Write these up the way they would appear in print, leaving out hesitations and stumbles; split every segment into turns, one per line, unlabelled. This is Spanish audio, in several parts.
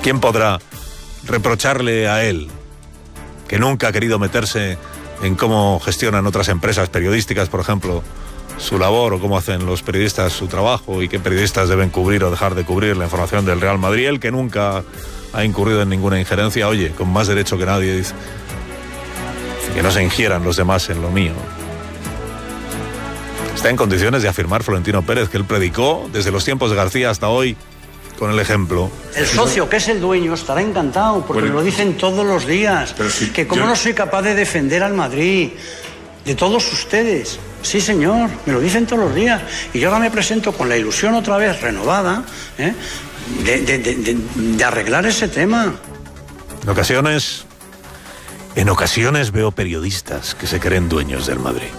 ¿Quién podrá reprocharle a él, que nunca ha querido meterse en cómo gestionan otras empresas periodísticas, por ejemplo, su labor, o cómo hacen los periodistas su trabajo, y qué periodistas deben cubrir o dejar de cubrir la información del Real Madrid? Él, que nunca ha incurrido en ninguna injerencia, oye, con más derecho que nadie, dice que no se ingieran los demás en lo mío. Está en condiciones de afirmar Florentino Pérez que él predicó desde los tiempos de García hasta hoy con el ejemplo.
El socio, que es el dueño, estará encantado, porque me lo dicen todos los días, que como no soy capaz de defender al Madrid, de todos ustedes. Sí, señor, me lo dicen todos los días. Y yo ahora me presento con la ilusión otra vez renovada, de arreglar ese tema.
En ocasiones veo periodistas que se creen dueños del Madrid.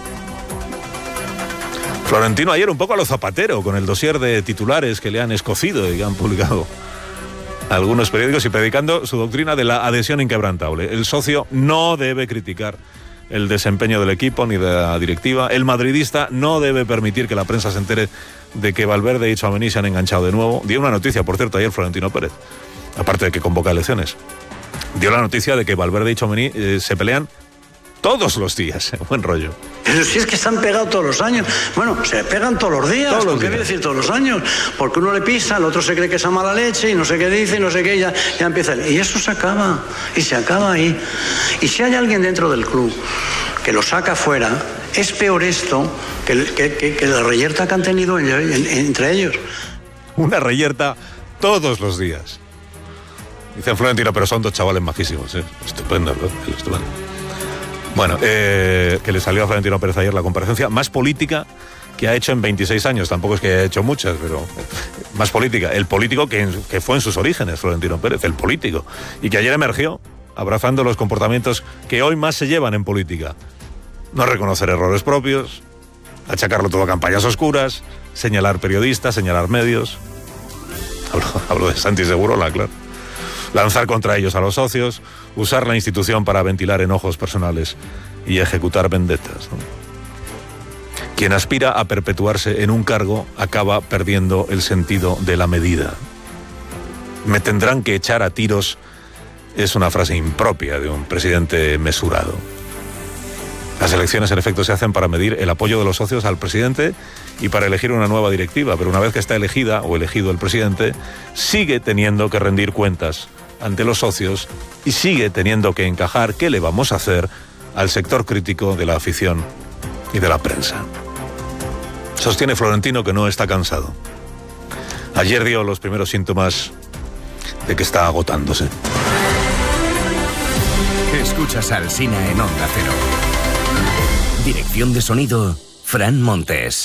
Florentino ayer un poco a lo Zapatero, con el dossier de titulares que le han escocido y que han publicado algunos periódicos, y predicando su doctrina de la adhesión inquebrantable. El socio no debe criticar el desempeño del equipo ni de la directiva. El madridista no debe permitir que la prensa se entere de que Valverde y Tchouaméni se han enganchado de nuevo. Dio una noticia, por cierto, ayer Florentino Pérez, aparte de que convoca elecciones. Dio la noticia de que Valverde y Tchouaméni se pelean todos los días. Buen rollo.
Pero si es que se han pegado todos los años. Bueno, se pegan todos los días. ¿Por qué voy a decir todos los años? Porque uno le pisa, el otro se cree que es a mala leche y no sé qué dice y no sé qué, ya empieza. Y eso se acaba. Y se acaba ahí. Y si hay alguien dentro del club que lo saca fuera, es peor esto que la reyerta que han tenido entre ellos.
Una reyerta todos los días. Dice Florentino, pero son dos chavales majísimos. Estupendo, ¿no? Estupendo. Bueno, que le salió a Florentino Pérez ayer la comparecencia más política que ha hecho en 26 años. Tampoco es que haya hecho muchas, pero más política. El político que fue en sus orígenes, Florentino Pérez, el político. Y que ayer emergió abrazando los comportamientos que hoy más se llevan en política. No reconocer errores propios, achacarlo todo a campañas oscuras, señalar periodistas, señalar medios. Hablo de Santi Segurola, claro. Lanzar contra ellos a los socios, usar la institución para ventilar enojos personales y ejecutar vendetas, ¿no? Quien aspira a perpetuarse en un cargo acaba perdiendo el sentido de la medida. Me tendrán que echar a tiros es una frase impropia de un presidente mesurado. Las elecciones, en efecto, se hacen para medir el apoyo de los socios al presidente y para elegir una nueva directiva, pero una vez que está elegida o elegido el presidente, sigue teniendo que rendir cuentas ante los socios y sigue teniendo que encajar qué le vamos a hacer al sector crítico de la afición y de la prensa. Sostiene Florentino que no está cansado. Ayer dio los primeros síntomas de que está agotándose.
Escuchas a Alsina en Onda Cero. Dirección de sonido, Fran Montes.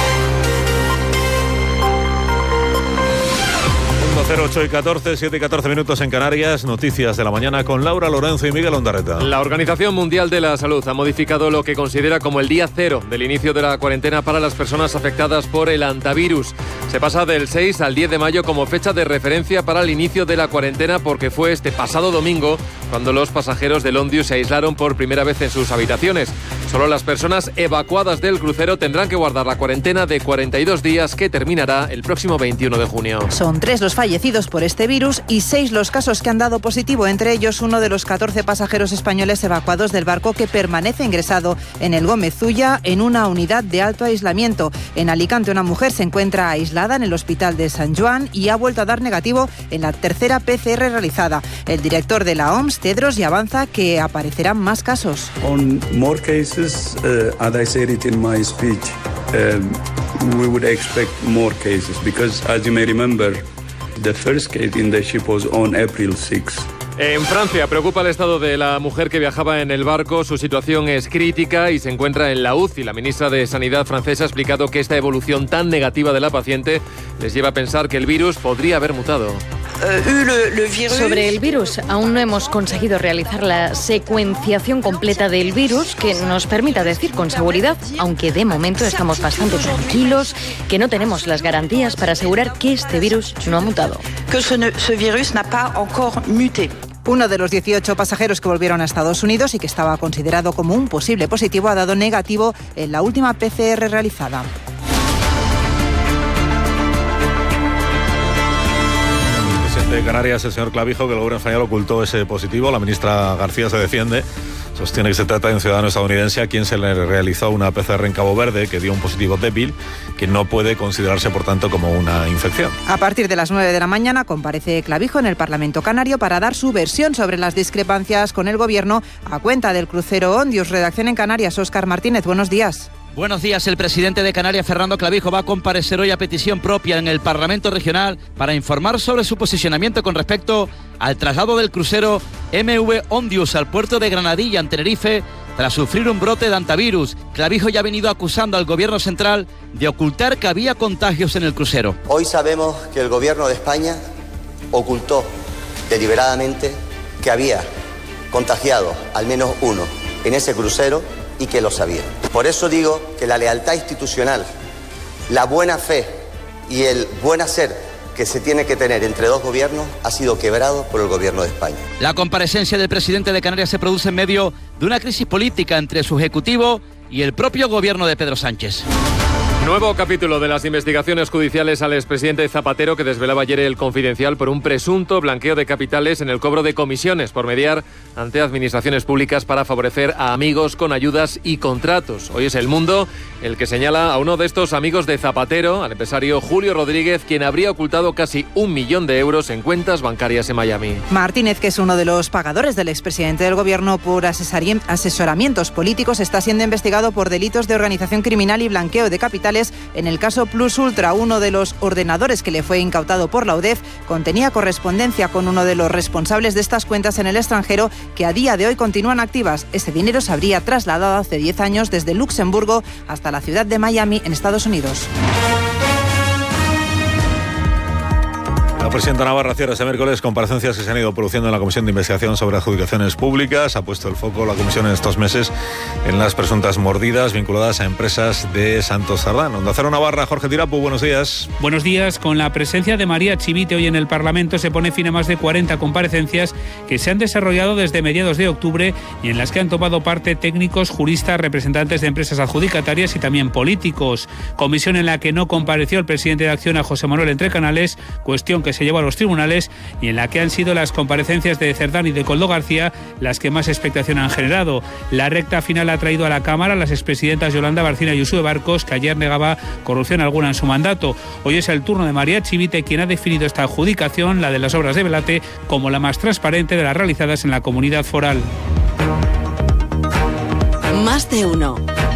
08 y 14, 7 y 14 minutos en Canarias. Noticias de la mañana con Laura Lorenzo y Miguel Ondarreta.
La Organización Mundial de la Salud ha modificado lo que considera como el día cero del inicio de la cuarentena para las personas afectadas por el hantavirus. Se pasa del 6 al 10 de mayo como fecha de referencia para el inicio de la cuarentena, porque fue este pasado domingo cuando los pasajeros del Ondius se aislaron por primera vez en sus habitaciones. Solo las personas evacuadas del crucero tendrán que guardar la cuarentena de 42 días que terminará el próximo 21 de junio.
Son 3 los fallecidos por este virus y 6 los casos que han dado positivo, entre ellos uno de los 14 pasajeros españoles evacuados del barco que permanece ingresado en el Gómez Ulla en una unidad de alto aislamiento. En Alicante, una mujer se encuentra aislada en el hospital de San Joan y ha vuelto a dar negativo en la tercera PCR realizada. El director de la OMS, Tedros, ya avanza que aparecerán más casos.
On more cases, as I said it in my speech, we would expect more cases because, as you may remember, the first case in the ship was on April 6.
En Francia preocupa el estado de la mujer que viajaba en el barco. Su situación es crítica y se encuentra en la UCI. La ministra de Sanidad francesa ha explicado que esta evolución tan negativa de la paciente les lleva a pensar que el virus podría haber mutado.
Sobre el virus, aún no hemos conseguido realizar la secuenciación completa del virus que nos permita decir con seguridad, aunque de momento estamos bastante tranquilos, que no tenemos las garantías para asegurar que este virus no ha mutado.
Que ce virus n'a pas encore muté.
Uno de los 18 pasajeros que volvieron a Estados Unidos y que estaba considerado como un posible positivo ha dado negativo en la última PCR realizada.
De Canarias, el señor Clavijo, que el gobierno español ocultó ese positivo. La ministra García se defiende. Sostiene que se trata de un ciudadano estadounidense a quien se le realizó una PCR en Cabo Verde que dio un positivo débil, que no puede considerarse, por tanto, como una infección.
A partir de las 9 de la mañana comparece Clavijo en el Parlamento Canario para dar su versión sobre las discrepancias con el gobierno a cuenta del crucero Ondius. Redacción en Canarias, Óscar Martínez, buenos días.
Buenos días. El presidente de Canarias, Fernando Clavijo, va a comparecer hoy a petición propia en el Parlamento Regional para informar sobre su posicionamiento con respecto al traslado del crucero MV Ondius al puerto de Granadilla, en Tenerife, tras sufrir un brote de hantavirus. Clavijo ya ha venido acusando al gobierno central de ocultar que había contagios en el crucero.
Hoy sabemos que el gobierno de España ocultó deliberadamente que había contagiado al menos uno en ese crucero y que lo sabía. Por eso digo que la lealtad institucional, la buena fe y el buen hacer que se tiene que tener entre dos gobiernos ha sido quebrado por el gobierno de España.
La comparecencia del presidente de Canarias se produce en medio de una crisis política entre su ejecutivo y el propio gobierno de Pedro Sánchez.
Nuevo capítulo de las investigaciones judiciales al expresidente Zapatero, que desvelaba ayer El Confidencial por un presunto blanqueo de capitales en el cobro de comisiones por mediar ante administraciones públicas para favorecer a amigos con ayudas y contratos. Hoy es El Mundo el que señala a uno de estos amigos de Zapatero, al empresario Julio Rodríguez, quien habría ocultado casi 1 millón de euros en cuentas bancarias en Miami.
Martínez, que es uno de los pagadores del expresidente del gobierno por asesoramientos políticos, está siendo investigado por delitos de organización criminal y blanqueo de capitales. En el caso Plus Ultra, uno de los ordenadores que le fue incautado por la UDEF contenía correspondencia con uno de los responsables de estas cuentas en el extranjero, que a día de hoy continúan activas. Ese dinero se habría trasladado hace 10 años desde Luxemburgo hasta la ciudad de Miami, en Estados Unidos.
La presidenta Navarra cierra este miércoles comparecencias que se han ido produciendo en la Comisión de Investigación sobre Adjudicaciones Públicas. Ha puesto el foco la comisión en estos meses en las presuntas mordidas vinculadas a empresas de Santos Cerdán. Onda Cero Navarra, Jorge Tirapu, buenos días.
Buenos días. Con la presencia de María Chivite hoy en el Parlamento se pone fin a más de 40 comparecencias que se han desarrollado desde mediados de octubre y en las que han tomado parte técnicos, juristas, representantes de empresas adjudicatarias y también políticos. Comisión en la que no compareció el presidente de Acciona, José Manuel Entrecanales, cuestión que se llevó a los tribunales, y en la que han sido las comparecencias de Cerdán y de Coldo García las que más expectación han generado. La recta final ha traído a la Cámara a las expresidentas Yolanda Barcina y Uxue Barcos, que ayer negaba corrupción alguna en su mandato. Hoy es el turno de María Chivite, quien ha definido esta adjudicación, la de las obras de Velate, como la más transparente de las realizadas en la comunidad foral.
Más de uno.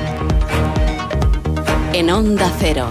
En Onda Cero.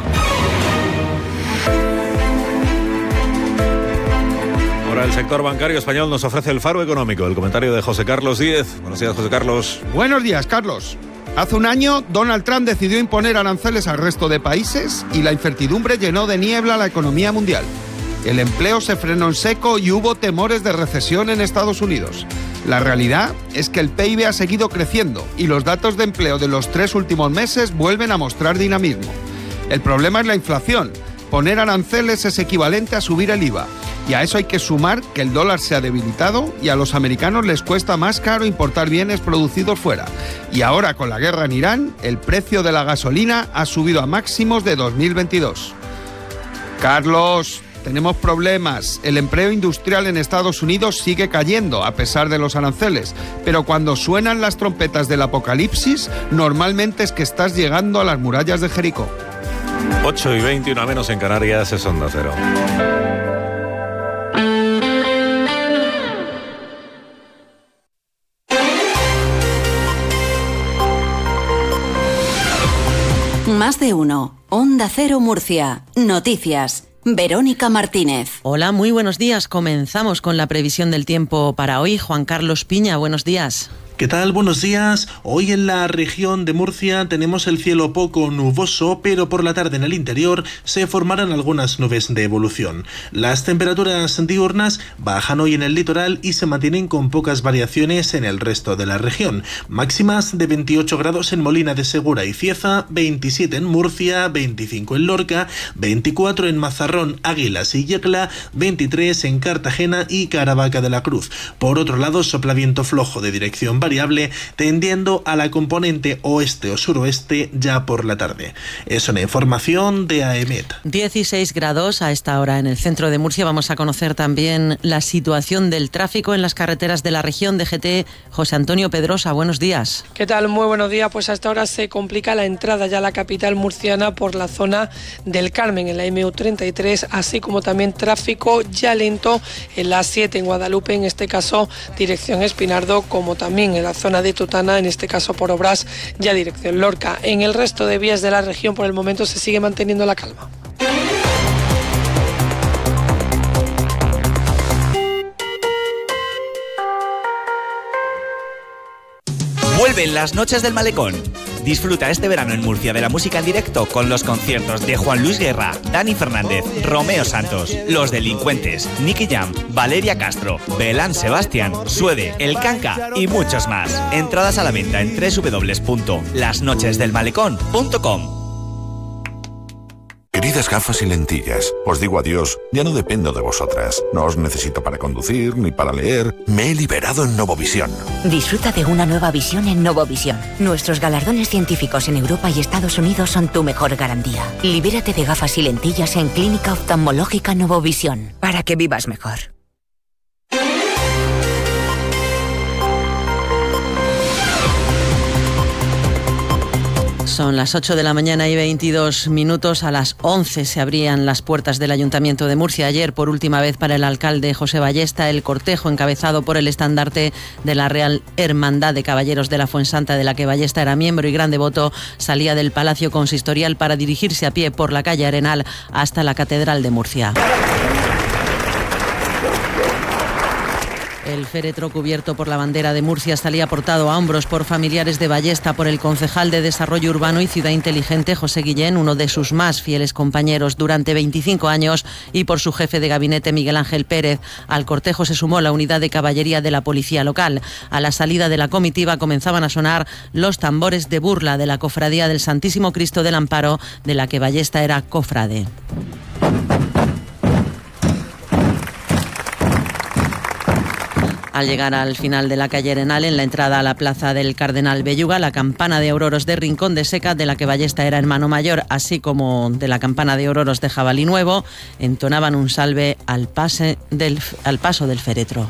Ahora el sector bancario español nos ofrece el faro económico, el comentario de José Carlos Díez. Buenos días, José Carlos.
Buenos días, Carlos. Hace un año, Donald Trump decidió imponer aranceles al resto de países y la incertidumbre llenó de niebla la economía mundial. El empleo se frenó en seco y hubo temores de recesión en Estados Unidos. La realidad es que el PIB ha seguido creciendo y los datos de empleo de los 3 últimos meses vuelven a mostrar dinamismo. El problema es la inflación. Poner aranceles es equivalente a subir el IVA. Y a eso hay que sumar que el dólar se ha debilitado y a los americanos les cuesta más caro importar bienes producidos fuera. Y ahora, con la guerra en Irán, el precio de la gasolina ha subido a máximos de 2022. Carlos, tenemos problemas. El empleo industrial en Estados Unidos sigue cayendo a pesar de los aranceles. Pero cuando suenan las trompetas del apocalipsis, normalmente es que estás llegando a las murallas de Jericó.
8:20, una menos en Canarias, es Onda Cero.
Más de uno. Onda Cero Murcia. Noticias. Verónica Martínez.
Hola, muy buenos días. Comenzamos con la previsión del tiempo para hoy. Juan Carlos Piña, buenos días.
¿Qué tal? Buenos días. Hoy en la región de Murcia tenemos el cielo poco nuboso, pero por la tarde en el interior se formarán algunas nubes de evolución. Las temperaturas diurnas bajan hoy en el litoral y se mantienen con pocas variaciones en el resto de la región. Máximas de 28 grados en Molina de Segura y Cieza, 27 en Murcia, 25 en Lorca, 24 en Mazarrón, Águilas y Yecla, 23 en Cartagena y Caravaca de la Cruz. Por otro lado, sopla viento flojo de dirección variable variable, tendiendo a la componente oeste o suroeste ya por la tarde. Es una información de AEMET.
16 grados a esta hora en el centro de Murcia. Vamos a conocer también la situación del tráfico en las carreteras de la región. DGT, José Antonio Pedrosa, buenos días.
¿Qué tal? Muy buenos días. Pues a esta hora se complica la entrada ya a la capital murciana por la zona del Carmen, en la MU33, así como también tráfico ya lento en la 7 en Guadalupe, en este caso dirección Espinardo, como también en la zona de Tutana, en este caso por obras ya dirección Lorca. En el resto de vías de la región por el momento se sigue manteniendo la calma.
Vuelven las noches del Malecón. Disfruta este verano en Murcia de la música en directo con los conciertos de Juan Luis Guerra, Dani Fernández, Romeo Santos, Los Delincuentes, Nicky Jam, Valeria Castro, Belán Sebastián, Suede, El Canca y muchos más. Entradas a la venta en www.lasnochesdelmalecón.com.
Queridas gafas y lentillas, os digo adiós, ya no dependo de vosotras. No os necesito para conducir ni para leer. Me he liberado en Novovisión.
Disfruta de una nueva visión en Novovisión. Nuestros galardones científicos en Europa y Estados Unidos son tu mejor garantía. Libérate de gafas y lentillas en Clínica Oftalmológica Novovisión, para que vivas mejor.
Son las 8 de la mañana y 22 minutos. A las 11 se abrían las puertas del Ayuntamiento de Murcia. Ayer, por última vez para el alcalde José Ballesta, el cortejo encabezado por el estandarte de la Real Hermandad de Caballeros de la Fuensanta, de la que Ballesta era miembro y gran devoto, salía del Palacio Consistorial para dirigirse a pie por la calle Arenal hasta la Catedral de Murcia. El féretro cubierto por la bandera de Murcia salía portado a hombros por familiares de Ballesta, por el concejal de Desarrollo Urbano y Ciudad Inteligente, José Guillén, uno de sus más fieles compañeros durante 25 años, y por su jefe de gabinete, Miguel Ángel Pérez. Al cortejo se sumó la unidad de caballería de la policía local. A la salida de la comitiva comenzaban a sonar los tambores de burla de la Cofradía del Santísimo Cristo del Amparo, de la que Ballesta era cofrade. Al llegar al final de la calle Arenal, en la entrada a la plaza del Cardenal Belluga, la campana de Auroros de Rincón de Seca, de la que Ballesta era hermano mayor, así como de la campana de Auroros de Jabalí Nuevo, entonaban un salve al paso del féretro.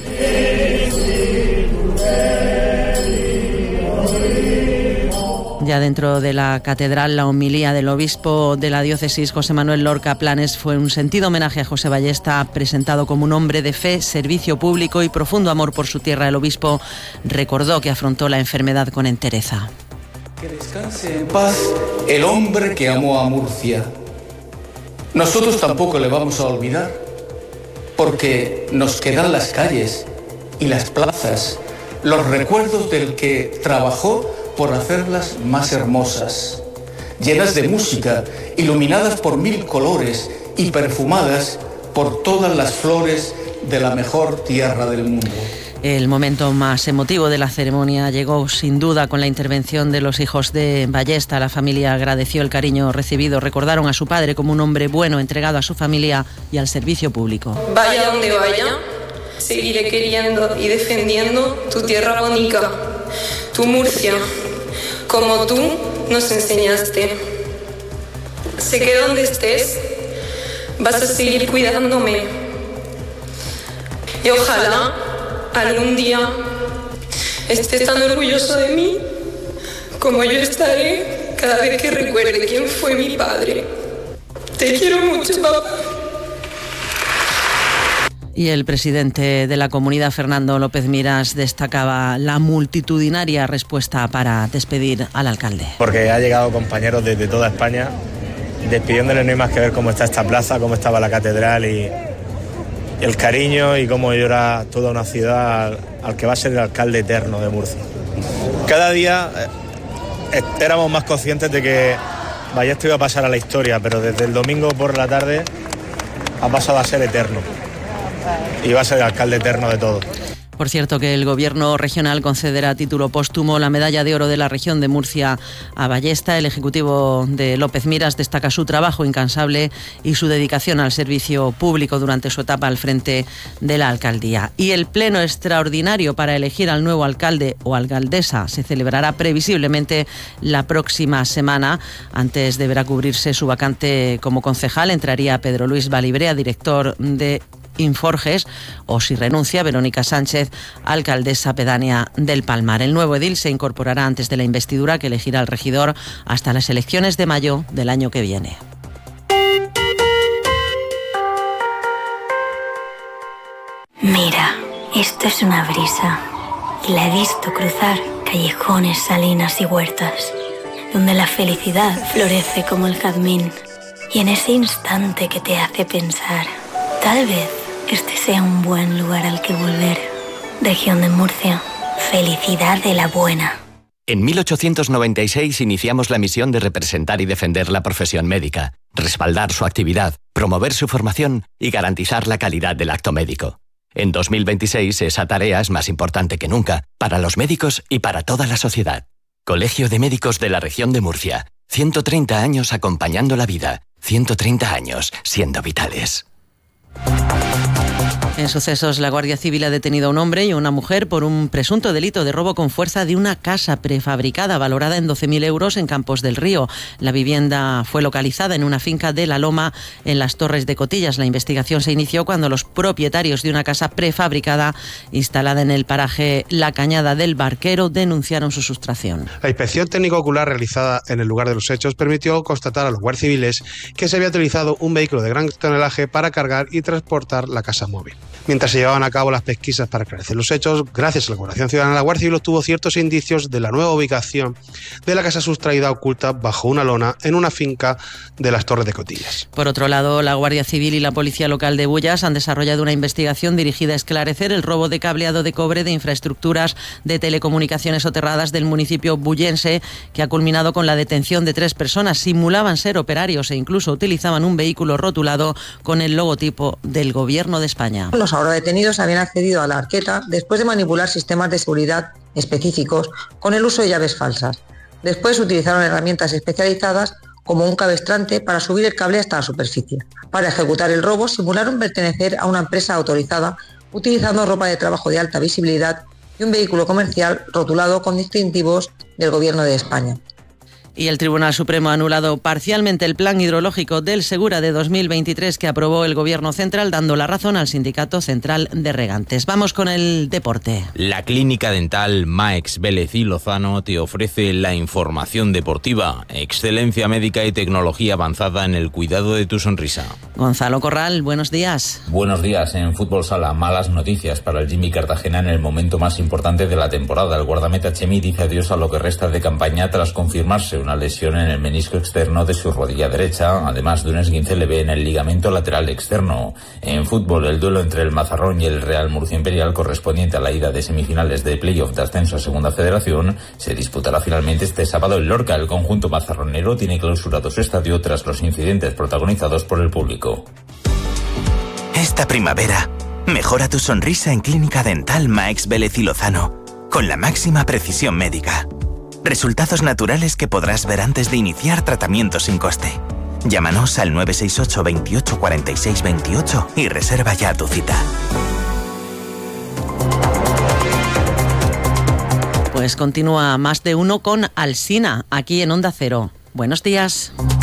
Ya dentro de la catedral, la homilía del obispo de la diócesis, José Manuel Lorca Planes, fue un sentido homenaje a José Ballesta, presentado como un hombre de fe, servicio público y profundo amor por su tierra. El obispo recordó que afrontó la enfermedad con entereza.
Que descanse en paz el hombre que amó a Murcia. Nosotros tampoco le vamos a olvidar, porque nos quedan las calles y las plazas, los recuerdos del que trabajó por hacerlas más hermosas, llenas de música, iluminadas por 1000 colores y perfumadas por todas las flores de la mejor tierra del mundo.
El momento más emotivo de la ceremonia llegó sin duda con la intervención de los hijos de Ballesta. La familia agradeció el cariño recibido, recordaron a su padre como un hombre bueno, entregado a su familia y al servicio público.
Vaya donde vaya, seguiré queriendo y defendiendo tu tierra bonita, tu Murcia, como tú nos enseñaste. Sé que donde estés vas a seguir cuidándome. Y ojalá algún día estés tan orgulloso de mí como yo estaré cada vez que recuerde quién fue mi padre. Te quiero mucho, papá.
Y el presidente de la comunidad, Fernando López Miras, destacaba la multitudinaria respuesta para despedir al alcalde.
Porque ha llegado compañeros desde toda España, despidiéndole. No hay más que ver cómo está esta plaza, cómo estaba la catedral y el cariño y cómo llora toda una ciudad al que va a ser el alcalde eterno de Murcia. Cada día éramos más conscientes de que Ballesta iba a pasar a la historia, pero desde el domingo por la tarde ha pasado a ser eterno. Y va a ser el alcalde eterno de todos.
Por cierto, que el Gobierno regional concederá a título póstumo la medalla de oro de la región de Murcia a Ballesta. El Ejecutivo de López Miras destaca su trabajo incansable y su dedicación al servicio público durante su etapa al frente de la alcaldía. Y el pleno extraordinario para elegir al nuevo alcalde o alcaldesa se celebrará previsiblemente la próxima semana. Antes deberá cubrirse su vacante como concejal. Entraría Pedro Luis Balibrea, director de Inforges, o si renuncia, Verónica Sánchez, alcaldesa pedánea del Palmar. El nuevo edil se incorporará antes de la investidura, que elegirá al regidor hasta las elecciones de mayo del año que viene.
Mira, esto es una brisa. Y la he visto cruzar callejones, salinas y huertas, donde la felicidad florece como el jazmín. Y en ese instante que te hace pensar, tal vez este sea un buen lugar al que volver. Región de Murcia, felicidad de la buena.
En 1896 iniciamos la misión de representar y defender la profesión médica, respaldar su actividad, promover su formación y garantizar la calidad del acto médico. En 2026 esa tarea es más importante que nunca, para los médicos y para toda la sociedad. Colegio de Médicos de la Región de Murcia. 130 años acompañando la vida. 130 años siendo vitales.
En sucesos, la Guardia Civil ha detenido a un hombre y a una mujer por un presunto delito de robo con fuerza de una casa prefabricada valorada en 12.000 euros en Campos del Río. La vivienda fue localizada en una finca de La Loma, en las Torres de Cotillas. La investigación se inició cuando los propietarios de una casa prefabricada instalada en el paraje La Cañada del Barquero denunciaron su sustracción.
La inspección técnico-ocular realizada en el lugar de los hechos permitió constatar a los guardias civiles que se había utilizado un vehículo de gran tonelaje para cargar y transportar la casa móvil. Mientras se llevaban a cabo las pesquisas para esclarecer los hechos, gracias a la colaboración ciudadana, la Guardia Civil obtuvo ciertos indicios de la nueva ubicación de la casa sustraída oculta bajo una lona en una finca de las Torres de Cotillas.
Por otro lado, la Guardia Civil y la Policía Local de Bullas han desarrollado una investigación dirigida a esclarecer el robo de cableado de cobre de infraestructuras de telecomunicaciones soterradas del municipio bullense, que ha culminado con la detención de 3 personas. Simulaban ser operarios e incluso utilizaban un vehículo rotulado con el logotipo del Gobierno de España.
Los ahora detenidos habían accedido a la arqueta después de manipular sistemas de seguridad específicos con el uso de llaves falsas. Después utilizaron herramientas especializadas como un cabestrante para subir el cable hasta la superficie. Para ejecutar el robo simularon pertenecer a una empresa autorizada utilizando ropa de trabajo de alta visibilidad y un vehículo comercial rotulado con distintivos del Gobierno de España.
Y el Tribunal Supremo ha anulado parcialmente el plan hidrológico del Segura de 2023 que aprobó el Gobierno central, dando la razón al Sindicato Central de Regantes. Vamos con el deporte.
La clínica dental Maex Vélez y Lozano te ofrece la información deportiva, excelencia médica y tecnología avanzada en el cuidado de tu sonrisa.
Gonzalo Corral, buenos días.
Buenos días. En Fútbol Sala, malas noticias para el Jimmy Cartagena en el momento más importante de la temporada. El guardameta Chemi dice adiós a lo que resta de campaña tras confirmarse una lesión en el menisco externo de su rodilla derecha, además de un esguince leve en el ligamento lateral externo. En fútbol, el duelo entre el Mazarrón y el Real Murcia Imperial, correspondiente a la ida de semifinales de playoff de ascenso a Segunda Federación, se disputará finalmente este sábado en Lorca. El conjunto mazarronero tiene clausurado su estadio tras los incidentes protagonizados por el público.
Esta primavera, mejora tu sonrisa en Clínica Dental Maex Vélez y Lozano, con la máxima precisión médica. Resultados naturales que podrás ver antes de iniciar tratamiento sin coste. Llámanos al 968 28 46 28 y reserva ya tu cita.
Pues continúa Más de Uno con Alsina, aquí en Onda Cero. Buenos días.